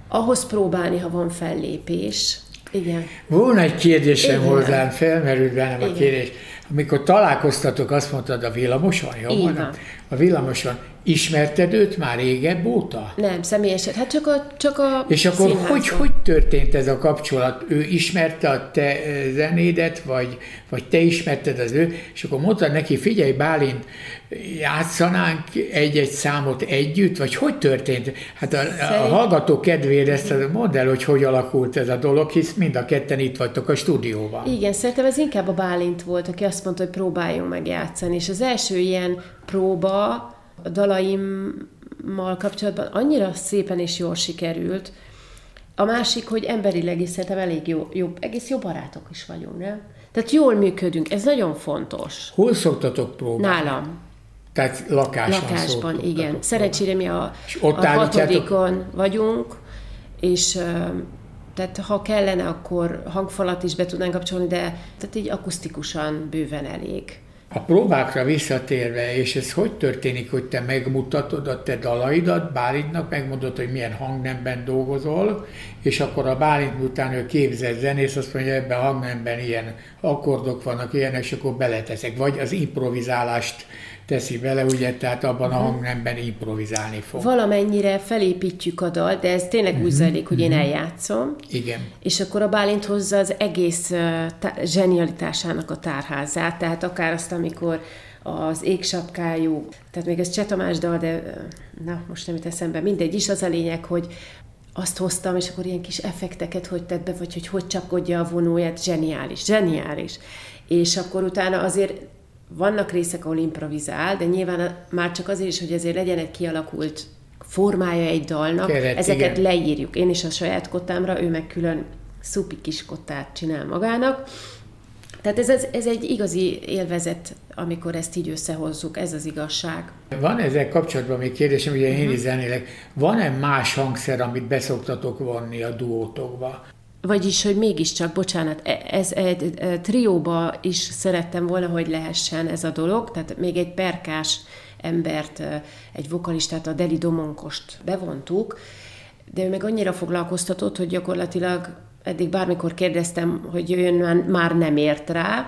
Ahhoz próbálni, ha van fellépés. Igen. Volna egy kérdésem hozzám, felmerült bennem a kérdés. Amikor találkoztatok, azt mondtad a villamoson, jó? A villamoson. Ismerted őt már régebb óta? Nem, személyesen. Hát csak a És akkor hogy történt ez a kapcsolat? Ő ismerte a te zenédet, vagy te ismerted az ő, és akkor mondtad neki, figyelj Bálint, játszanánk egy-egy számot együtt, vagy hogy történt? Hát a hallgató kedvére ezt mondd el, hogy alakult ez a dolog, hisz mind a ketten itt vagytok a stúdióban. Igen, szerintem ez inkább a Bálint volt, aki azt mondta, hogy próbáljunk meg játszani, és az első ilyen próba a dalaimmal kapcsolatban annyira szépen és jól sikerült. A másik, hogy emberileg is szerintem elég egész jó barátok is vagyunk, nem? Tehát jól működünk, ez nagyon fontos. Hol szoktatok próbálni? Nálam. Tehát lakásban, igen. Szerencsére mi a 6. vagyunk, és tehát ha kellene, akkor hangfalat is be tudnánk kapcsolni, de tehát így akusztikusan bőven elég. A próbákra visszatérve, és ez hogy történik, hogy te megmutatod a te dalaidat, Bálintnak megmondod, hogy milyen hangnemben dolgozol, és akkor a Bálint után ő képzett zenész, azt mondja, ebben a hangnemben ilyen akkordok vannak, ilyenek, és akkor beleteszek. Vagy az improvizálást teszi bele, ugye, tehát abban a hangnemben improvizálni fog. Valamennyire felépítjük a dal, de ez tényleg úgy zajlik, hogy én eljátszom. Igen. És akkor a Bálint hozza az egész zsenialitásának a tárházát, tehát akár azt, amikor az Égsapkájú, tehát még ez Cseh Tamás dal, de most nem jut eszembe, mindegy is, az a lényeg, hogy azt hoztam, és akkor ilyen kis effekteket hogy tett be, vagy hogy csapkodja a vonóját, zseniális. És akkor utána azért vannak részek, ahol improvizál, de nyilván már csak azért is, hogy azért legyen egy kialakult formája egy dalnak, ezeket leírjuk. Én is a saját kottámra, ő meg külön szupi kis kottát csinál magának. Tehát ez egy igazi élvezet, amikor ezt így összehozzuk, ez az igazság. Van ezzel kapcsolatban még kérdésem, ugye én is zenélek, van-e más hangszer, amit beszoktatok vonni a duótokba? Vagyis, hogy mégiscsak, bocsánat, ez egy trióba is szerettem volna, hogy lehessen ez a dolog, tehát még egy perkás embert, egy vokalistát, a Deli Domonkost bevontuk, de ő meg annyira foglalkoztatott, hogy gyakorlatilag eddig bármikor kérdeztem, hogy jöjjön, már nem ért rá,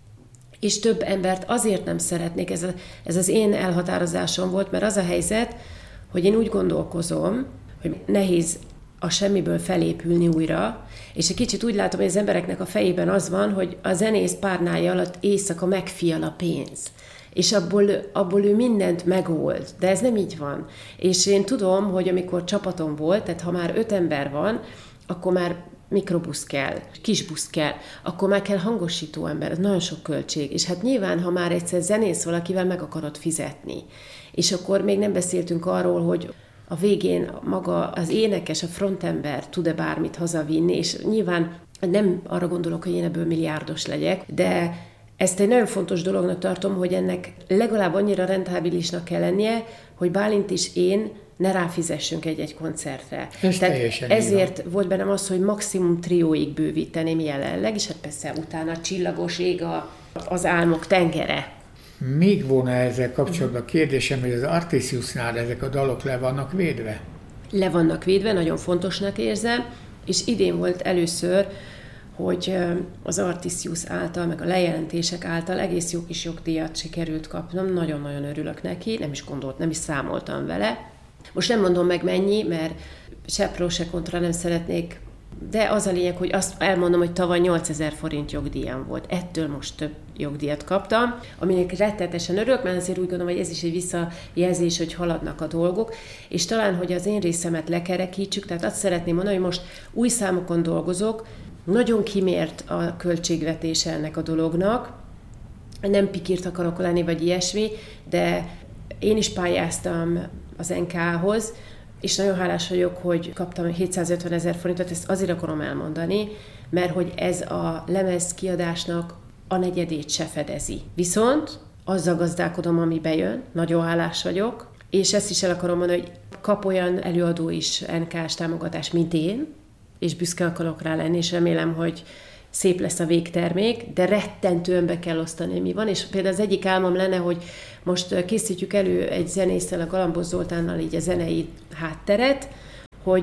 és több embert azért nem szeretnék, ez az én elhatározásom volt, mert az a helyzet, hogy én úgy gondolkozom, hogy nehéz a semmiből felépülni újra, és egy kicsit úgy látom, hogy az embereknek a fejében az van, hogy a zenész párnája alatt éjszaka megfial a pénz, és abból ő mindent megold, de ez nem így van. És én tudom, hogy amikor csapatom volt, tehát ha már 5 ember van, akkor már mikrobusz kell, kisbusz kell, akkor már kell hangosító ember, ez nagyon sok költség. És hát nyilván, ha már egyszer zenész valakivel, meg akarod fizetni. És akkor még nem beszéltünk arról, hogy a végén maga az énekes, a frontember tud-e bármit hazavinni, és nyilván nem arra gondolok, hogy én ebből milliárdos legyek, de ezt egy nagyon fontos dolognak tartom, hogy ennek legalább annyira rentábilisnak kell lennie, hogy Bálint is én ne ráfizessünk egy koncertre. Ezért volt bennem az, hogy maximum trióig bővíteném jelenleg, és hát persze utána a csillagos ég az álmok tengere. Még volna ezzel kapcsolatban kérdésem, hogy az Artisiusnál ezek a dalok le vannak védve? Le vannak védve, nagyon fontosnak érzem, és idén volt először, hogy az Artisius által, meg a lejelentések által egész jó kis jogdíjat sikerült kapnom, nagyon-nagyon örülök neki, nem is számoltam vele. Most nem mondom meg mennyi, mert se pro, se kontra nem szeretnék, de az a lényeg, hogy azt elmondom, hogy tavaly 8000 forint jogdíjam volt. Ettől most több jogdíjat kaptam, aminek rettenetesen örülök, mert azért úgy gondolom, hogy ez is egy visszajelzés, hogy haladnak a dolgok, és talán, hogy az én részemet lekerekítsük, tehát azt szeretném mondani, hogy most új számokon dolgozok, nagyon kimért a költségvetése ennek a dolognak, nem pikírt akarok lenni, vagy ilyesmi, de én is pályáztam az NK-hoz, és nagyon hálás vagyok, hogy kaptam 750 000 forintot, ezt azért akarom elmondani, mert hogy ez a lemez kiadásnak a negyedét se fedezi. Viszont azzal gazdálkodom, ami bejön, nagyon hálás vagyok, és ezt is el akarom mondani, hogy kap olyan előadó is NK-s támogatás, mint én, és büszke akarok rá lenni, és remélem, hogy szép lesz a végtermék, de rettentően be kell osztani, mi van, és például az egyik álmom lenne, hogy most készítjük elő egy zenésszel, a Galambos Zoltánnal így a zenei hátteret, hogy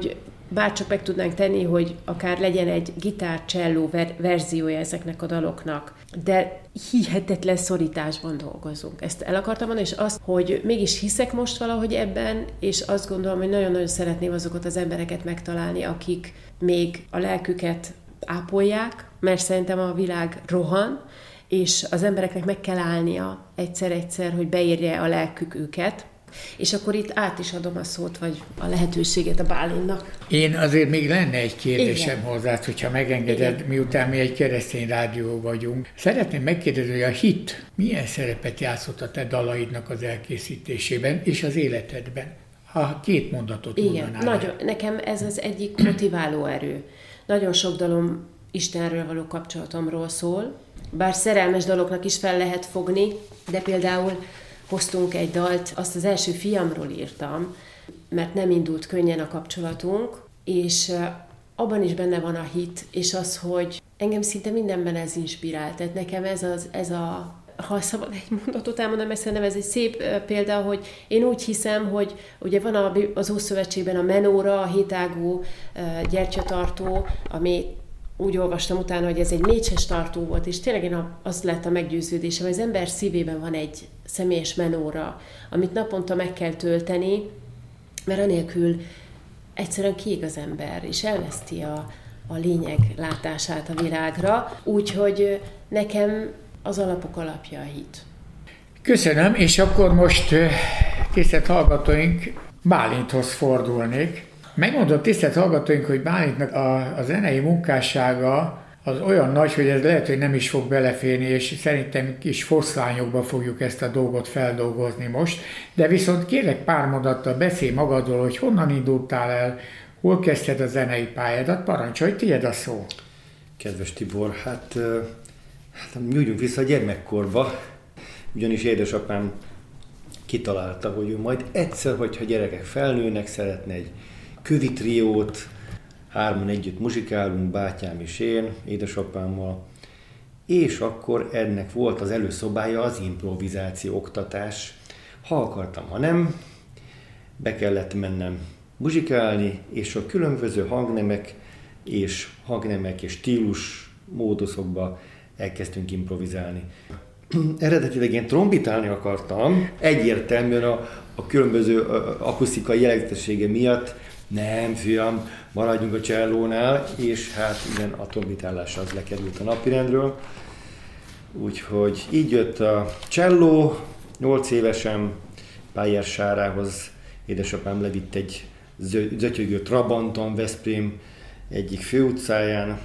bárcsak meg tudnánk tenni, hogy akár legyen egy gitár-cselló verziója ezeknek a daloknak, de hihetetlen szorításban dolgozunk. Ezt el akartam mondani, és azt, hogy mégis hiszek most valahogy ebben, és azt gondolom, hogy nagyon-nagyon szeretném azokat az embereket megtalálni, akik még a lelküket ápolják, mert szerintem a világ rohan, és az embereknek meg kell állnia egyszer-egyszer, hogy beírja a lelkük őket. És akkor itt át is adom a szót, vagy a lehetőséget a Bálintnak. Én azért még lenne egy kérdésem hozzá, hogyha megengeded, miután mi egy keresztény rádió vagyunk. Szeretném megkérdezni, hogy a hit milyen szerepet játszott a te dalaidnak az elkészítésében és az életedben? Ha 2 mondatot mondanál. Nagyon. Nekem ez az egyik motiváló erő. Nagyon sok dalom Istenről való kapcsolatomról szól, bár szerelmes daloknak is fel lehet fogni, de például hoztunk egy dalt, azt az első fiamról írtam, mert nem indult könnyen a kapcsolatunk, és abban is benne van a hit, és az, hogy engem szinte mindenben ez inspirál. Tehát nekem ez a ha szabad egy mondatot elmondani, mert szerintem ez egy szép példa, hogy én úgy hiszem, hogy ugye van az Ószövetségben a menóra, a hétágú gyertyatartó, ami úgy olvastam utána, hogy ez egy mécses tartó volt, és tényleg az lett a meggyőződésem, hogy az ember szívében van egy személyes menóra, amit naponta meg kell tölteni, mert anélkül egyszerűen kiég az ember, és elveszti a lényeg látását a világra. Úgyhogy nekem az alapok alapja a hit. Köszönöm, és akkor most tisztelt hallgatóink, Bálinthoz fordulnék. Megmondom tisztelt hallgatóink, hogy Bálintnak a zenei munkássága az olyan nagy, hogy ez lehet, hogy nem is fog beleférni, és szerintem kis foszlányokba fogjuk ezt a dolgot feldolgozni most. De viszont kérlek pár mondattal beszélj magadról, hogy honnan indultál el, hol kezdted a zenei pályádat, parancsolj, tiéd a szó. Kedves Tibor, hát nyújjunk vissza a gyermekkorba, ugyanis édesapám kitalálta, hogy ő majd egyszer, hogyha gyerekek felnőnek, szeretne egy kövi triót, 3 együtt muzsikálunk, bátyám és én, édesapámmal, és akkor ennek volt az előszobája az improvizáció oktatás. Ha akartam, ha nem, be kellett mennem muzsikálni, és a különböző hangnemek és stílus móduszokba elkezdtünk improvizálni. Eredetileg én trombitálni akartam, egyértelműen a különböző akusztikai jellegzetessége miatt, nem fiam, maradjunk a csellónál, és hát igen, a trombitálás az lekerült a napirendről. Úgyhogy így jött a cselló, 8 évesen Pályár Sárához édesapám levitt egy zötyögő Trabanton, Veszprém egyik főutcáján,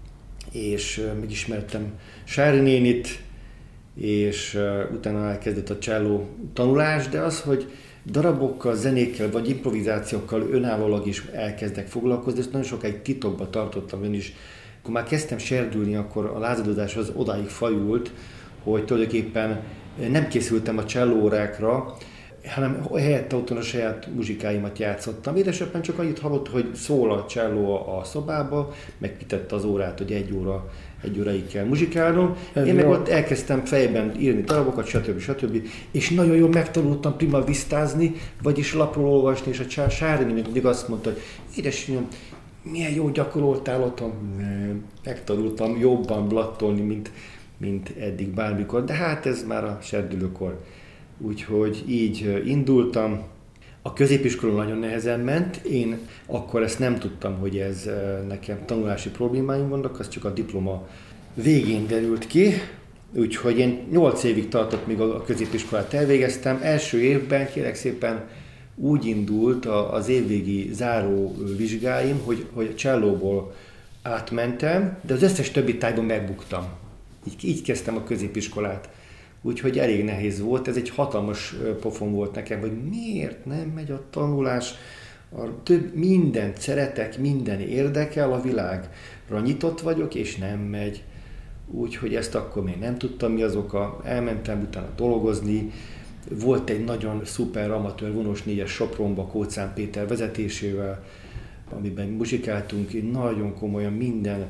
és megismertem Sári nénit, és utána elkezdett a cselló tanulás, de az, hogy darabokkal, zenékkel vagy improvizációkkal önállólag is elkezdek foglalkozni, és nagyon sokáig titokba tartottam én is. Akkor már kezdtem serdülni, akkor a lázadozás az odáig fajult, hogy tulajdonképpen nem készültem a csellóórákra, hanem helyette otthon a saját muzsikáimat játszottam. Édesapám csak annyit hallott, hogy szól a cselló a szobába, megkitette az órát, hogy egy óraig kell muzsikálnom. Én meg ott elkezdtem fejben írni darabokat, stb. És nagyon jól megtanultam prima visztázni, vagyis lapról olvasni, és a Sári mindig azt mondta, hogy édesanyám, milyen jó gyakoroltál otthon. Megtanultam jobban blattolni, mint eddig bármikor, de hát ez már a serdülőkor. Úgyhogy így indultam. A középiskola nagyon nehezen ment, én akkor ezt nem tudtam, hogy ez nekem tanulási problémáim vannak, az csak a diploma végén derült ki. Úgyhogy én 8 évig tartott, míg a középiskolát elvégeztem. Első évben kérek szépen úgy indult az évvégi záró vizsgáim, hogy a csellóból átmentem, de az összes többi tájban megbuktam. Így kezdtem a középiskolát. Úgyhogy elég nehéz volt, ez egy hatalmas pofon volt nekem, hogy miért nem megy a tanulás, mindent szeretek, minden érdekel, a világra nyitott vagyok, és nem megy. Úgyhogy ezt akkor még nem tudtam, mi az oka, elmentem utána dolgozni, volt egy nagyon szuper amatőr vonós 4-es Sopronba Kóczán Péter vezetésével, amiben muzsikáltunk, nagyon komolyan minden,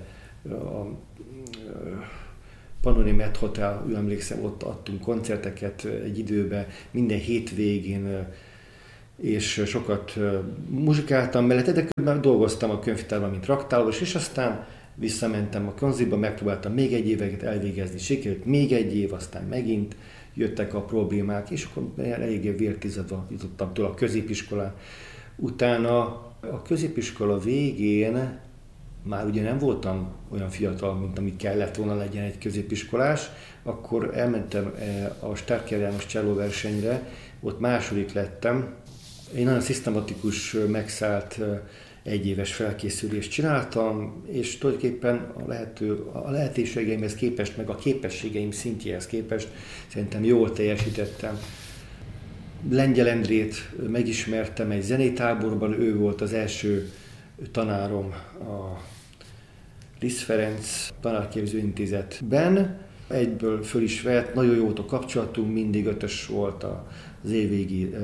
Pannoni Met Hotel, emlékszem, ott adtunk koncerteket egy időben, minden hétvégén és sokat muzsikáltam mellette, de közben dolgoztam a könyvtárban, mint raktárolós, és aztán visszamentem a konziba, megpróbáltam még egy évet elvégezni, sikerült még egy év, aztán megint jöttek a problémák, és akkor eléggé vértizadva jutottam tőle a középiskolán. Utána a középiskola végén már ugye nem voltam olyan fiatal, mint amit kellett volna legyen egy középiskolás, akkor elmentem a Starker János csellóversenyre, ott második lettem. Én nagyon szisztematikus, megszállt egyéves felkészülést csináltam, és tulajdonképpen a lehetőségeimhez képest, meg a képességeim szintjéhez képest szerintem jól teljesítettem. Lengyel Endrét megismertem egy zenétáborban, ő volt az első tanárom a Liszt Ferenc tanárképzőintézetben. Egyből föl is vett, nagyon jó volt a kapcsolatunk, mindig 5-ös volt az évvégi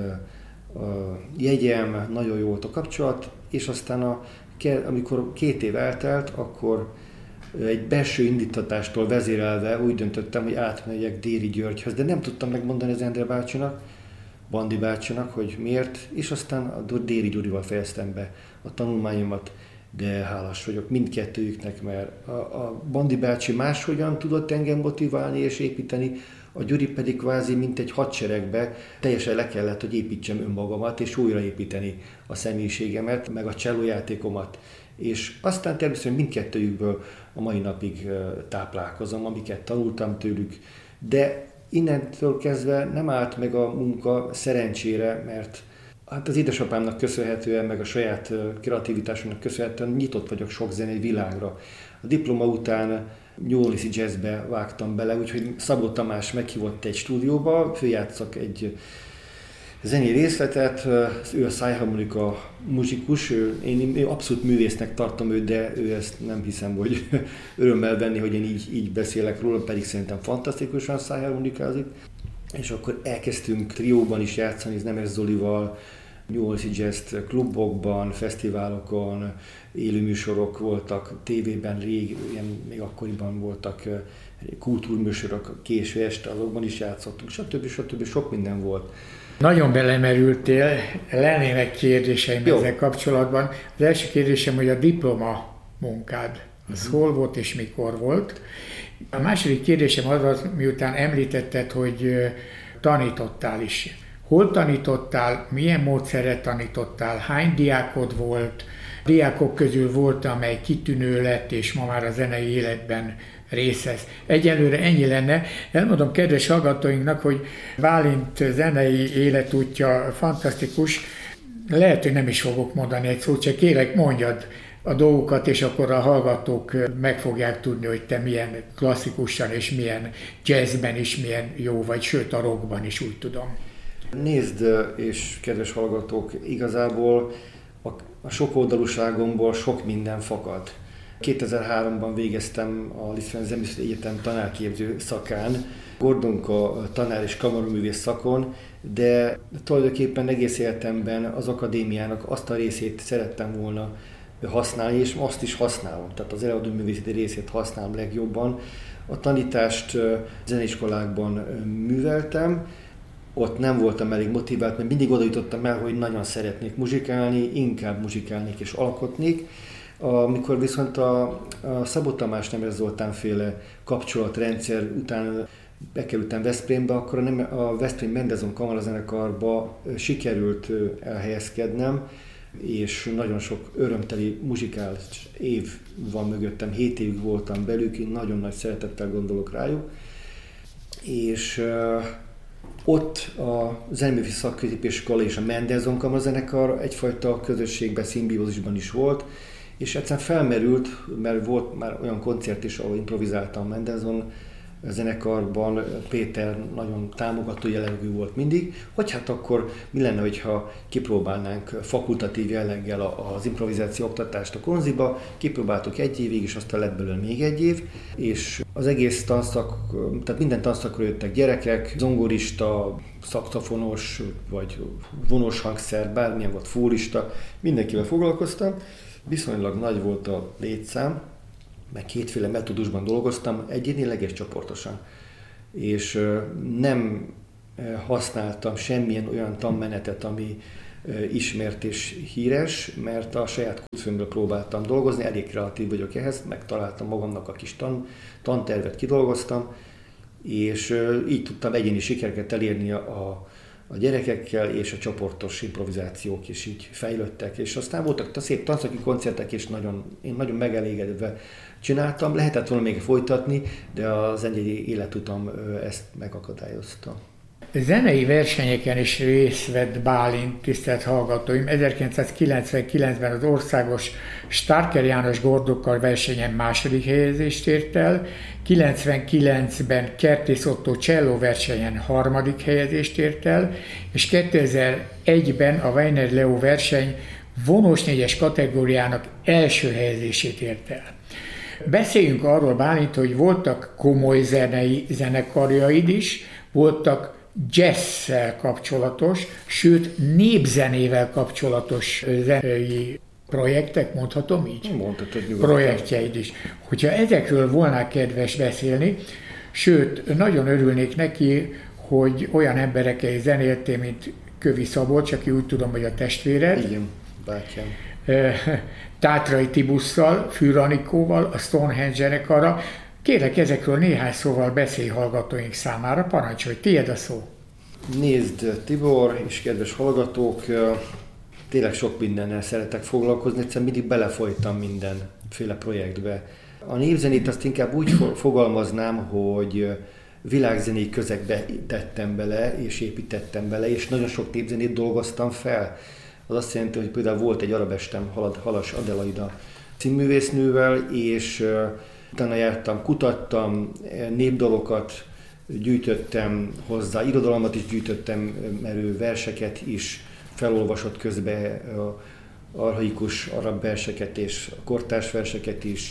jegyem, nagyon jó volt a kapcsolat, és aztán amikor 2 év eltelt, akkor egy belső indítatástól vezérelve úgy döntöttem, hogy átmegyek Déri Györgyhöz, de nem tudtam megmondani az Endre bácsinak, Bandi bácsinak, hogy miért, és aztán a Déri Gyurival fejeztem be a tanulmányomat, de hálás vagyok mindkettőjüknek, mert a Bandi bácsi máshogyan tudott engem motiválni és építeni, a Gyuri pedig kvázi mint egy hadseregbe teljesen le kellett, hogy építsem önmagamat, és újraépíteni a személyiségemet, meg a csellójátékomat. És aztán természetesen mindkettőjükből a mai napig táplálkozom, amiket tanultam tőlük, de innentől kezdve nem állt meg a munka szerencsére, mert hát az édesapámnak köszönhetően, meg a saját kreativitásomnak köszönhetően nyitott vagyok sok zenei világra. A diploma után New Orleans-i jazzbe vágtam bele, úgyhogy Szabó Tamás meghívott egy stúdióba, főjátszak egy zenei részletet, ő a szájharmonika muzsikus, én abszolút művésznek tartom őt, de ő ezt nem hiszem, hogy örömmel venni, hogy én így beszélek róla, pedig szerintem fantasztikusan szájharmonikázik. És akkor elkezdtünk trióban is játszani, Nemes Zolival, New Orleans-i jazz klubokban, fesztiválokon, élőműsorok voltak, tévében ilyen még akkoriban voltak kultúrműsorok, késő este, azokban is játszottunk, stb. Sok minden volt. Nagyon belemerültél, lennének kérdéseim ezzel kapcsolatban. Az első kérdésem, hogy a diploma munkád, az hol volt és mikor volt? A második kérdésem az, miután említetted, hogy tanítottál is. Hol tanítottál, milyen módszerre tanítottál, hány diákod volt, a diákok közül volt, amely kitűnő lett, és ma már a zenei életben részt vesz. Egyelőre ennyi lenne. Elmondom kedves hallgatóinknak, hogy Bálint zenei életútja fantasztikus. Lehet, hogy nem is fogok mondani egy szót, csak kérlek, mondjad a dolgokat, és akkor a hallgatók meg fogják tudni, hogy te milyen klasszikusan és milyen jazzben is milyen jó vagy, sőt a rockban is, úgy tudom. Nézd, és kedves hallgatók, igazából a sokoldalúságomból sok minden fakad. 2003-ban végeztem a Liszt Ferenc Zeneművészeti Egyetem tanárképző szakán, Gordonka tanár és kamaroművész szakon, de tulajdonképpen egész életemben az akadémiának azt a részét szerettem volna használni, és azt is használom. Tehát az előadóművészeti részét használom legjobban. A tanítást zeneiskolákban műveltem, ott nem voltam elég motivált, mert mindig oda jutottam el, hogy nagyon szeretnék muzsikálni, inkább muzsikálnék és alkotnék. Amikor viszont a Szabó Tamás Nemes Zoltán féle kapcsolatrendszer után bekerültem Veszprémbe, akkor a Veszprém Mendelssohn kamarazenekarba sikerült elhelyezkednem, és nagyon sok örömteli muzsikális év van mögöttem, 7 évig voltam belük, én nagyon nagy szeretettel gondolok rájuk. És ott a Zeneművészeti Szakközépiskola és a Mendelssohn kamarazenekar egyfajta közösségben, szimbiózisban is volt, és egyszerűen felmerült, mert volt már olyan koncert is, ahol improvizáltam Mendelssohn zenekarban, Péter nagyon támogató jellegű volt mindig, hogy hát akkor mi lenne, hogyha kipróbálnánk fakultatív jelleggel az improvizáció oktatást a konziba, kipróbáltuk 1 évig, és aztán lett belőle még 1 év, és az egész tanszak, tehát minden tanszakról jöttek gyerekek, zongorista, szaxofonos, vagy vonós hangszer, bármilyen volt, fórista, mindenkivel foglalkoztam, viszonylag nagy volt a létszám, meg 2 metódusban dolgoztam, egyénileg és csoportosan. És nem használtam semmilyen olyan tanmenetet, ami ismert és híres, mert a saját kurzusomból próbáltam dolgozni, elég kreatív vagyok ehhez, megtaláltam magamnak a kis tantervet, kidolgoztam, és így tudtam egyéni sikereket elérni a gyerekekkel, és a csoportos improvizációk is így fejlődtek, és aztán voltak a szép tanszaki koncertek, és én nagyon megelégedve csináltam, lehetett volna még folytatni, de az egyéni életutam ezt megakadályozta. Zenei versenyeken is részt vett Bálint, tisztelt hallgatóim. 1999-ben az országos Starker János Gordokkal versenyen második helyezést ért el, 99-ben Kertész Ottó cselló versenyen harmadik helyezést ért el, és 2001-ben a Weiner Leo verseny vonós négyes kategóriának első helyezését ért el. Beszéljünk arról, Bálint, hogy voltak komoly zenei zenekarjaid is, voltak jazz-szel kapcsolatos, sőt népzenével kapcsolatos zenei projektek, mondhatom így? Mondhatod projektjeid is. Hogyha ezekről volnál kedves beszélni, sőt, nagyon örülnék neki, hogy olyan emberekkel zenéltél, mint Kövi Szabolcs, aki úgy tudom, hogy a testvéred. Igen, bátyám. Tátrai Tibusszal, Fűr Anikóval, a Stonehenge zenekarra. Kérlek, ezekről néhány szóval beszélj hallgatóink számára, parancsolj, tiéd a szó. Nézd, Tibor és kedves hallgatók, tényleg sok mindennel szeretek foglalkozni, egyszerűen mindig belefolytam mindenféle projektbe. A népzenét azt inkább úgy fogalmaznám, hogy világzenei közegbe tettem bele, és építettem bele, és nagyon sok népzenét dolgoztam fel. Az azt jelenti, hogy például volt egy arabestem Halas Adelaida címművésznővel, és utána jártam, kutattam, népdalokat gyűjtöttem hozzá, irodalmat is gyűjtöttem, merő verseket is, felolvasott közben archaikus arab verseket és kortárs verseket is,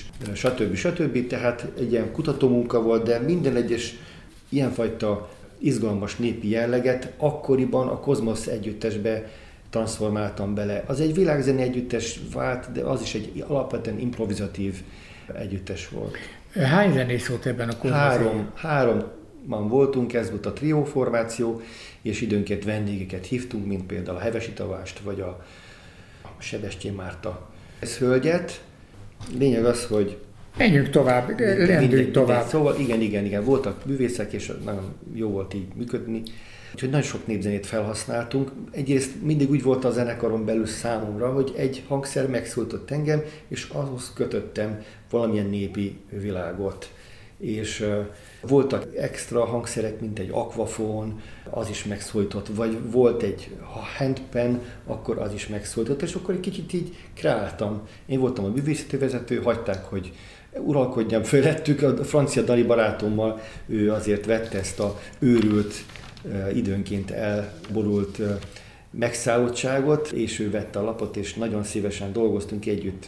stb. Tehát egy ilyen kutatómunka volt, de minden egyes ilyenfajta izgalmas népi jelleget akkoriban a Kozmosz együttesbe transformáltam bele. Az egy világzene együttes vált, de az is egy alapvetően improvizatív együttes volt. Hány zenész volt ebben a Kozmoszban? Háromman voltunk, ez volt a trió formáció, és időnként vendégeket hívtunk, mint például a Hevesi Tavást, vagy a Sebestyén Márta hölgyet. Lényeg az, hogy menjünk tovább, lendülj tovább. Szóval igen, voltak művészek, és nagyon jó volt így működni. Úgyhogy nagyon sok népzenét felhasználtunk. Egyrészt mindig úgy volt a zenekaron belül számomra, hogy egy hangszer megszólított engem, és ahhoz kötöttem valamilyen népi világot. És voltak extra hangszerek, mint egy akvafón, az is megszólított, vagy volt egy handpan, akkor az is megszólított, és akkor egy kicsit így kreáltam. Én voltam a művészeti vezető, hagyták, hogy uralkodjam felettük, a francia Dali barátommal, ő azért vette ezt a őrült, időnként elborult megszállottságot, és ő vette a lapot, és nagyon szívesen dolgoztunk együtt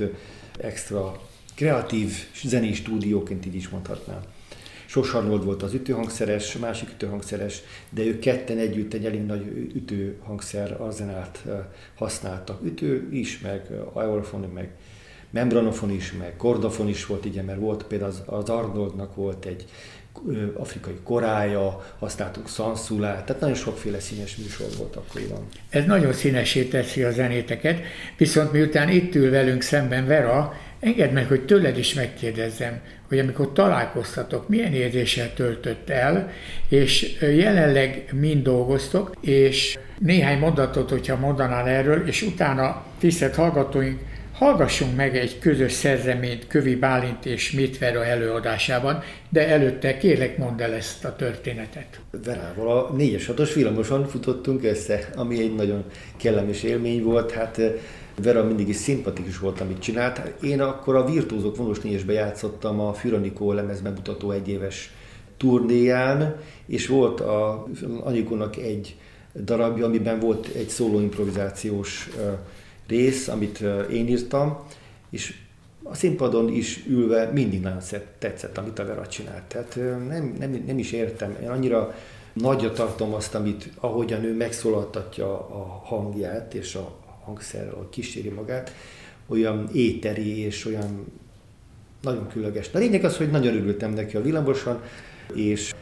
extra kreatív zenei stúdióként, így is mondhatnám. Sos Arnold volt az ütőhangszeres, másik ütőhangszeres, de ők ketten együtt egy elég nagy ütőhangszer arzenált használtak. Ütő is, meg aerofon, meg membranofon is, meg kordafon is volt, ugye, mert volt például az Arnoldnak volt egy afrikai korája, használtuk szanszulát, tehát nagyon sokféle színes műsor volt akkoriban. Ez nagyon színessé teszi a zenéteket, viszont miután itt ül velünk szemben Vera, engedd meg, hogy tőled is megkérdezzem, hogy amikor találkoztatok, milyen érzéssel töltött el, és jelenleg mind dolgoztok, és néhány mondatot, hogyha mondanál erről, és utána, tisztelt hallgatóink, hallgassunk meg egy közös szerzeményt Kövi Bálint és Schmidt Vera előadásában, de előtte kérlek, mondd el ezt a történetet. Verával a 4-6-os villamoson futottunk össze, ami egy nagyon kellemes élmény volt. Hát Vera mindig is szimpatikus volt, amit csinált. Én akkor a Virtuózok vonós 4-esbe játszottam a Fűr Anikó lemezbemutató egyéves turnéján, és volt a Anikónak egy darabja, amiben volt egy szóló improvizációs rész, amit én írtam, és a színpadon is ülve mindig nagyon tetszett, amit a Vera csinált. Tehát nem is értem, én annyira nagyra tartom azt, ahogyan ő megszólaltatja a hangját, és a hangszerrel, ahogy kíséri magát, olyan éteri és olyan nagyon különleges. A lényeg az, hogy nagyon örültem neki a villamoson, és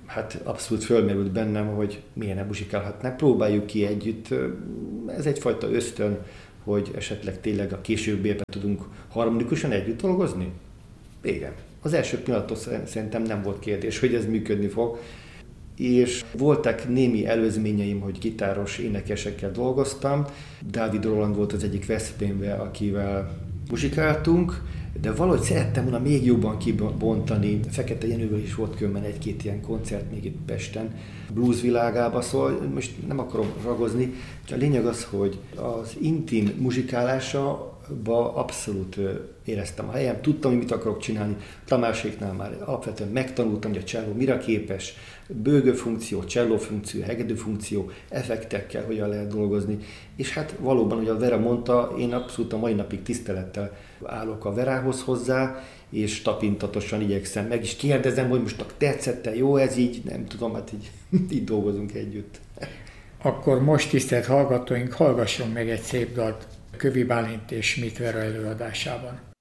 hát abszolút fölmerült bennem, hogy milyen muzsikálhatnánk, próbáljuk ki együtt. Ez egyfajta ösztön, hogy esetleg tényleg a későbbiekben tudunk harmonikusan együtt dolgozni? Igen. Az első pillanattól szerintem nem volt kérdés, hogy ez működni fog. És voltak némi előzményeim, hogy gitáros énekesekkel dolgoztam. Dávid Roland volt az egyik Veszprémben, akivel muzsikáltunk, de valahogy szerettem volna még jobban kibontani. Fekete Jenővel is volt különben egy-két ilyen koncert még itt Pesten, blues világában, szóval most nem akarom ragozni. A lényeg az, hogy az intim muzsikálásba abszolút éreztem a helyem, tudtam, hogy mit akarok csinálni. Tamáséknál már alapvetően megtanultam, hogy a cselló mire képes, bőgő funkció, cselló funkció, hegedű funkció, effektekkel hogyan lehet dolgozni. És hát valóban, hogy a Vera mondta, én abszolút a mai napig tisztelettel állok a Verához hozzá, és tapintatosan igyekszem, meg is kérdezem, hogy most tetszett-e, jó ez így, nem tudom, hát így dolgozunk együtt. Akkor most, tisztelt hallgatóink, hallgasson meg egy szép dalt Kövi Bálint és Schmidt Vera előadásában.